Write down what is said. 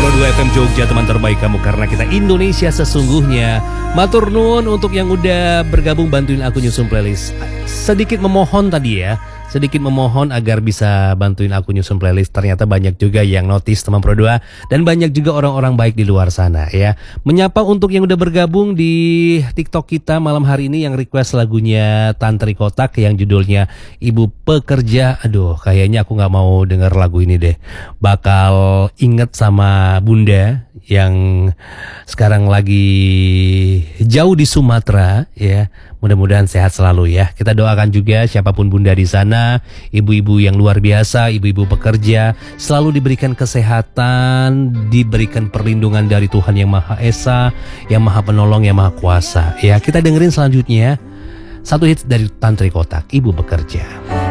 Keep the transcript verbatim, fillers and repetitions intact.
Pro dua F M Jogja, teman terbaik kamu karena kita Indonesia sesungguhnya. Matur nuwun untuk yang udah bergabung bantuin aku nyusun playlist. Sedikit memohon tadi ya, sedikit memohon agar bisa bantuin aku nyusun playlist. Ternyata banyak juga yang notice teman Pro dua dan banyak juga orang-orang baik di luar sana ya. Menyapa untuk yang udah bergabung di TikTok kita malam hari ini yang request lagunya Tantri Kotak yang judulnya Ibu Pekerja. Aduh, kayaknya aku nggak mau denger lagu ini deh. Bakal inget sama Bunda yang sekarang lagi jauh di Sumatera ya. Mudah-mudahan sehat selalu ya. Kita doakan juga siapapun Bunda di sana, ibu-ibu yang luar biasa, ibu-ibu pekerja, selalu diberikan kesehatan, diberikan perlindungan dari Tuhan yang Maha Esa, yang Maha Penolong, yang Maha Kuasa. Ya, kita dengerin selanjutnya satu hits dari Tantri Kotak, Ibu Bekerja.